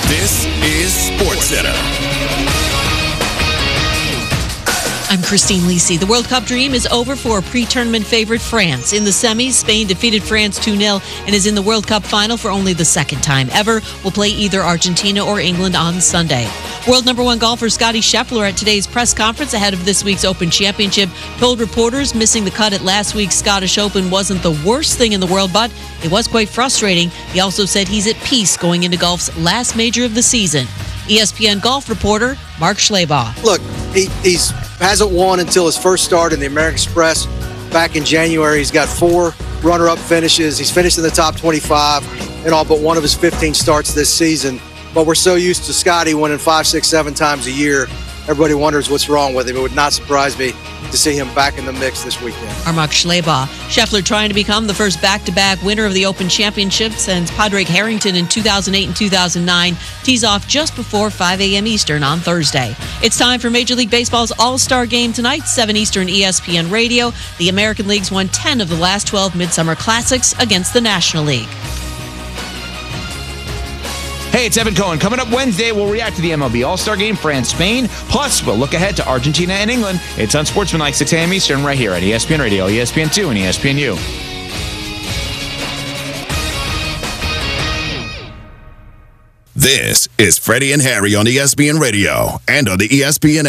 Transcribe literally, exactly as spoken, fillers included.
This is SportsCenter. I'm Christine Lisi. The World Cup dream is over for pre-tournament favorite France. In the semis, Spain defeated France two nil and is in the World Cup final for only the second time ever. Will play either Argentina or England on Sunday. World number one golfer Scottie Scheffler at today's press conference ahead of this week's Open Championship told reporters missing the cut at last week's Scottish Open wasn't the worst thing in the world, but it was quite frustrating. He also said he's at peace going into golf's last major of the season. E S P N golf reporter Mark Schlabach. Look, he he's hasn't won until his first start in the American Express back in January. He's got four runner-up finishes. He's finished in the top twenty-five in all but one of his fifteen starts this season. But we're so used to Scotty winning five, six, seven times a year. Everybody wonders what's wrong with him. It would not surprise me to see him back in the mix this weekend. Our Mark Schlabach. Scheffler trying to become the first back-to-back winner of the Open Championship since Padraig Harrington in two thousand eight and two thousand nine. Tees off just before five a.m. Eastern on Thursday. It's time for Major League Baseball's All-Star Game tonight, seven Eastern, E S P N Radio. The American League's won ten of the last twelve Midsummer Classics against the National League. Hey, it's Evan Cohen. Coming up Wednesday, we'll react to the M L B All-Star Game, France-Spain. Plus, we'll look ahead to Argentina and England. It's on Sportsmanlike, six a.m. Eastern, right here at E S P N Radio, E S P N two, and E S P N U. This is Freddie and Harry on E S P N Radio and on the E S P N